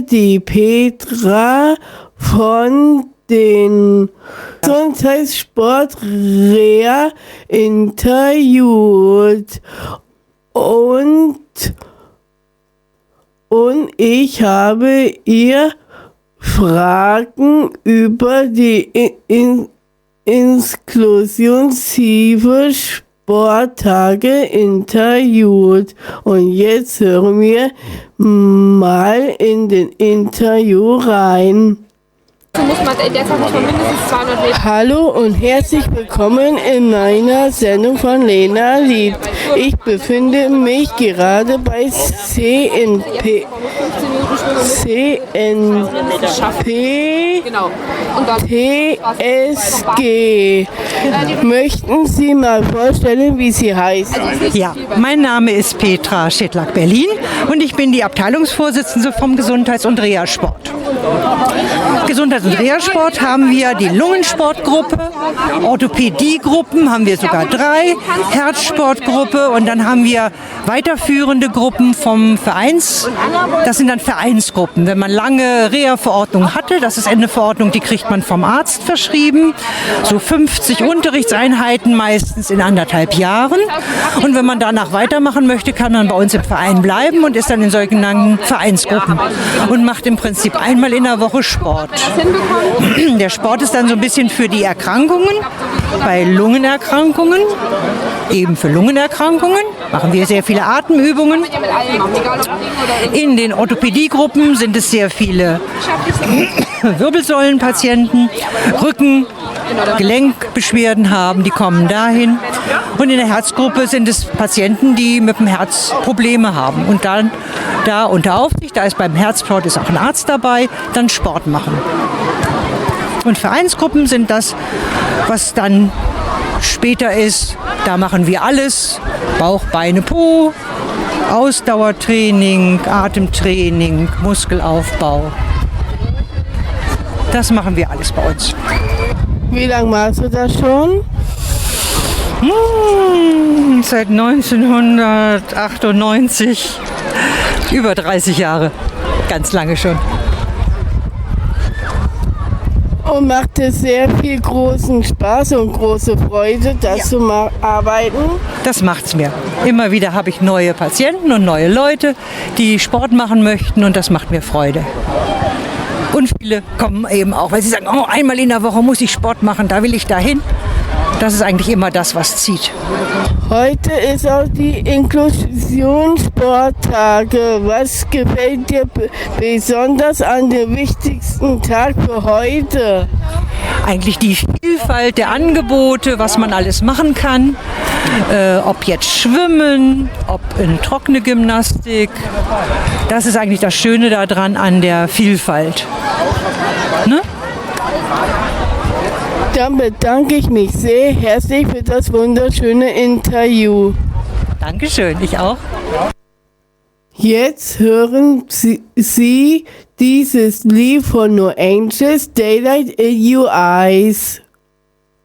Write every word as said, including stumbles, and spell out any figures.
die Petra von den Gesundheitssport-Reha interviewt und, und ich habe ihr Fragen über die in, in, inklusive Sporttage interviewt. Und jetzt hören wir mal in den Interview rein. Muss man in der Zeit muss man mindestens zweihundert Meter. Hallo und herzlich willkommen in meiner Sendung von Lena Liebt. Ich befinde mich gerade bei C N P. C N P T S G. Möchten Sie mal vorstellen, wie Sie heißen? Ja, mein Name ist Petra Schedlack-Berlin und ich bin die Abteilungsvorsitzende vom Gesundheits- und Reha-Sport. Gesundheits- und Reha-Sport haben wir die Lungensportgruppe, Orthopädiegruppen haben wir sogar drei, Herzsportgruppe und dann haben wir weiterführende Gruppen vom Vereins. Das sind dann Vereinsgruppen. Wenn man lange Reha-Verordnung hatte, das ist eine Verordnung, die kriegt man vom Arzt verschrieben, so fünfzig Unterrichtseinheiten meistens in anderthalb Jahren. Und wenn man danach weitermachen möchte, kann man bei uns im Verein bleiben und ist dann in sogenannten Vereinsgruppen und macht im Prinzip einmal in der Woche Sport. Der Sport ist dann so ein bisschen für die Erkrankungen. Bei Lungenerkrankungen, eben für Lungenerkrankungen, machen wir sehr viele Atemübungen. In den Orthopädiegruppen sind es sehr viele Wirbelsäulenpatienten, Rücken, Gelenkbeschwerden haben, die kommen dahin. Und in der Herzgruppe sind es Patienten, die mit dem Herz Probleme haben. Und dann da unter Aufsicht, da ist beim Herzsport ist auch ein Arzt dabei, dann Sport machen. Und Vereinsgruppen sind das, was dann später ist. Da machen wir alles. Bauch, Beine, Po, Ausdauertraining, Atemtraining, Muskelaufbau. Das machen wir alles bei uns. Wie lange machst du das schon? Hm, seit neunzehnhundertachtundneunzig. Über dreißig Jahre. Ganz lange schon. Und macht es sehr viel großen Spaß und große Freude, das ja. zu ma- arbeiten? Das macht's mir. Immer wieder habe ich neue Patienten und neue Leute, die Sport machen möchten und das macht mir Freude. Und viele kommen eben auch, weil sie sagen, oh, einmal in der Woche muss ich Sport machen, da will ich dahin. Das ist eigentlich immer das, was zieht. Heute ist auch die Inklusionssporttage. Was gefällt dir b- besonders an dem wichtigsten Tag für heute? Eigentlich die Vielfalt der Angebote, was man alles machen kann. Äh, ob jetzt Schwimmen, ob in trockene Gymnastik. Das ist eigentlich das Schöne daran an der Vielfalt. Ne? Dann bedanke ich mich sehr herzlich für das wunderschöne Interview. Dankeschön, ich auch. Jetzt hören Sie, Sie dieses Lied von No Angels, Daylight in Your Eyes.